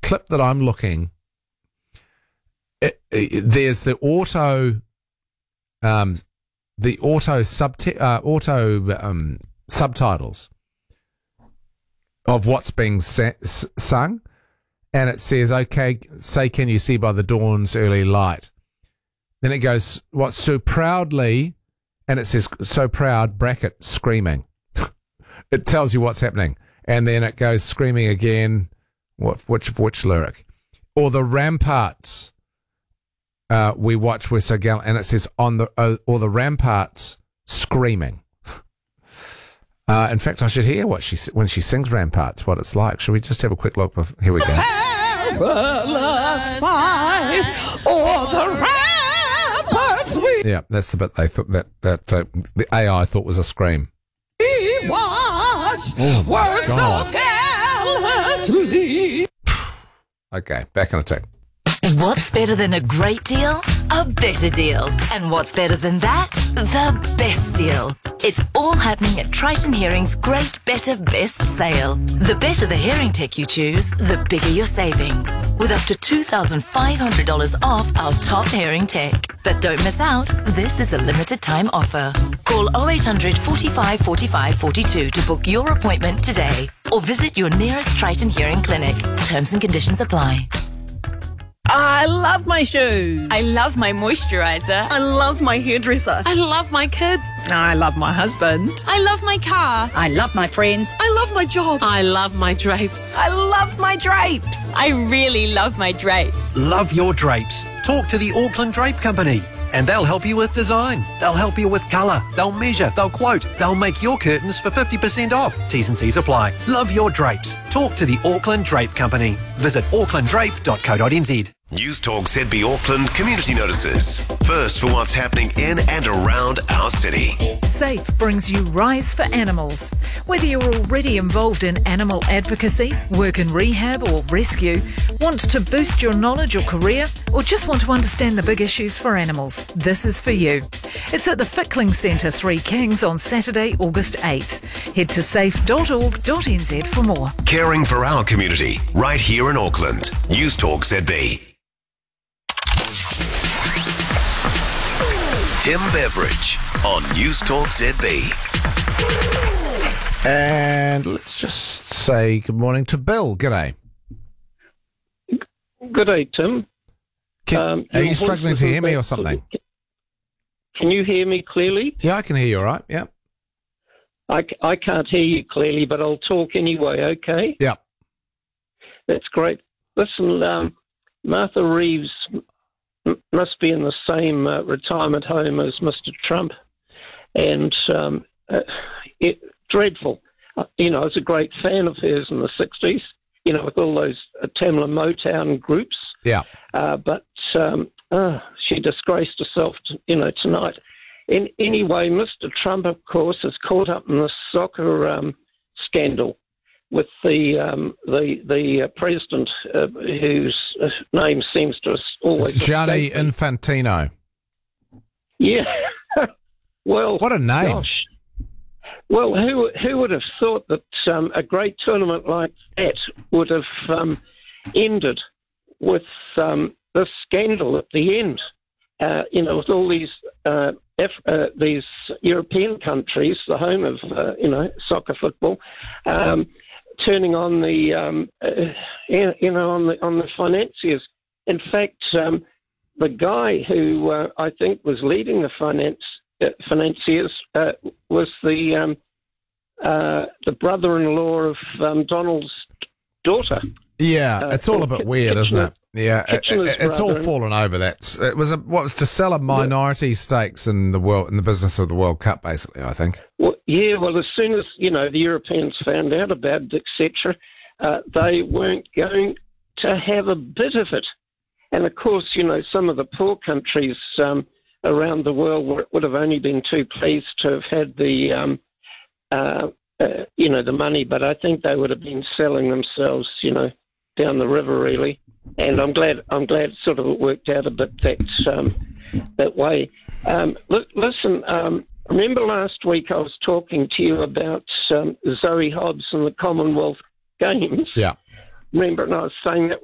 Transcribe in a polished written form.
clip that I'm looking, there's the auto subtitles of what's being sung, and it says, "Okay, say, can you see by the dawn's early light?" Then it goes, "What's so proudly," and it says, "so proud," bracket, screaming. It tells you what's happening. And then it goes screaming again. Which lyric? Or the ramparts we watch were so gallant, and it says or the ramparts screaming. In fact, I should hear when she sings Ramparts, what it's like. Should we just have a quick look? Here we go. Yeah, that's the bit they thought that the AI thought was a scream. Okay, back on a tick. What's better than a great deal? A better deal. And what's better than that? The best deal. It's all happening at Triton Hearing's Great Better Best Sale. The better the hearing tech you choose, the bigger your savings. With up to $2,500 off our top hearing tech. But don't miss out, this is a limited time offer. Call 0800 45 45 42 to book your appointment today. Or visit your nearest Triton Hearing clinic. Terms and conditions apply. I love my shoes. I love my moisturiser. I love my hairdresser. I love my kids. I love my husband. I love my car. I love my friends. I love my job. I love my drapes. I love my drapes. I really love my drapes. Love your drapes. Talk to the Auckland Drape Company and they'll help you with design. They'll help you with colour. They'll measure. They'll quote. They'll make your curtains for 50% off. T's and C's apply. Love your drapes. Talk to the Auckland Drape Company. Visit aucklanddrape.co.nz. News Talk ZB Auckland community notices. First for what's happening in and around our city. SAFE brings you Rise for Animals. Whether you're already involved in animal advocacy, work in rehab or rescue, want to boost your knowledge or career, or just want to understand the big issues for animals, this is for you. It's at the Fickling Centre, Three Kings, on Saturday, August 8th. Head to safe.org.nz for more. Caring for our community, right here in Auckland. News Talk ZB. Tim Beveridge on News Talk ZB. And let's just say good morning to Bill. G'day. Good day, Tim. Are you struggling to hear me or something? Can you hear me clearly? Yeah, I can hear you all right, yeah. I can't hear you clearly, but I'll talk anyway, okay? Yeah. That's great. Listen, Martha Reeves must be in the same retirement home as Mr. Trump, and dreadful. I was a great fan of hers in the 60s, with all those Tamla Motown groups. Yeah. But she disgraced herself, tonight. Anyway, Mr. Trump, of course, is caught up in the soccer scandal with the president whose name seems to always Gianni Infantino. Yeah. Well, what a name! Gosh. Well, who would have thought that a great tournament like that would have ended with this scandal at the end? With all these European countries, the home of soccer football, turning on the on the financiers. In fact, the guy who I think was leading the financiers was the brother-in-law of Donald's daughter. Yeah, it's all a bit weird, isn't it? Yeah, it's all fallen over. It was to sell a minority stakes in the business of the World Cup, basically. I think. Well, yeah. Well, as soon as the Europeans found out about it, etc., they weren't going to have a bit of it. And of course, some of the poor countries around the world would have only been too pleased to have had the money, but I think they would have been selling themselves, down the river, really. And I'm glad sort of it worked out a bit that way. Listen, remember last week I was talking to you about Zoe Hobbs and the Commonwealth Games? Yeah. Remember, and I was saying that